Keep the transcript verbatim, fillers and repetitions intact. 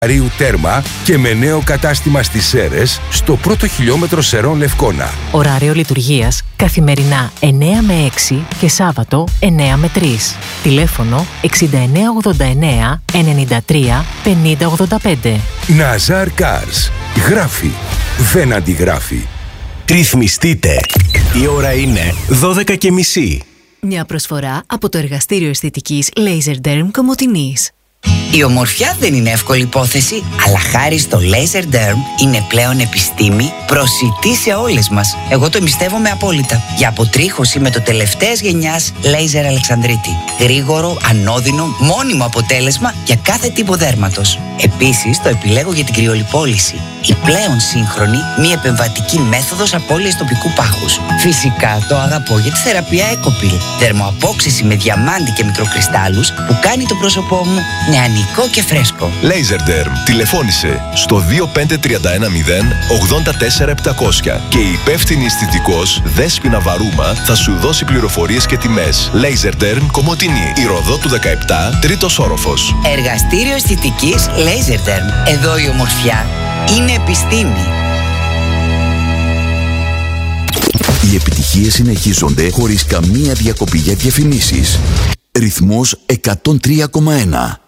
Ρίου Τέρμα και με νέο κατάστημα στις Σέρρες στο πρώτο χιλιόμετρο Σερών Λευκώνα. Ωράριο λειτουργίας καθημερινά εννέα με έξι και Σάββατο εννέα με τρεις. Τηλέφωνο εξήντα εννέα ογδόντα εννέα ενενήντα τρία πενήντα ογδόντα πέντε. Ναζάρ Cars. Γράφει. Δεν αντιγράφει. Ρυθμιστείτε. Η ώρα είναι δώδεκα και μισή. Μια προσφορά από το Εργαστήριο Αισθητικής Laser Derm Κομοτηνής. Η ομορφιά δεν είναι εύκολη υπόθεση, αλλά χάρη στο Laser Derm είναι πλέον επιστήμη προσιτή σε όλες μας. Εγώ το εμπιστεύομαι απόλυτα. Για αποτρίχωση με το τελευταίας γενιάς Laser Αλεξανδρίτη. Γρήγορο, ανώδυνο, μόνιμο αποτέλεσμα για κάθε τύπο δέρματος. Επίσης, το επιλέγω για την κρυολιπόληση. Η πλέον σύγχρονη, μη επεμβατική μέθοδος απώλειας τοπικού πάχους. Φυσικά το αγαπώ για τη θεραπεία Ecopil. Δερμοαπόξυση με διαμάντι και μικροκριστάλλους που κάνει το πρόσωπό μου νεανικό και φρέσκο. Laser Derm. Τηλεφώνησε στο δύο πέντε τρία ένα μηδέν ογδόντα τέσσερα επτακόσια και η υπεύθυνη αισθητικός Δέσποινα Βαρούμα θα σου δώσει πληροφορίες και τιμές. Laser Derm Κομοτηνή. Η Ροδότου δεκαεπτά, τρίτος όροφος. Εργαστήριο αισθητικής Laser Derm. Εδώ η ομορφιά είναι επιστήμη. Οι επιτυχίες συνεχίζονται χωρίς καμία διακοπή για διαφημίσεις. Ρυθμός εκατόν τρία κόμμα ένα.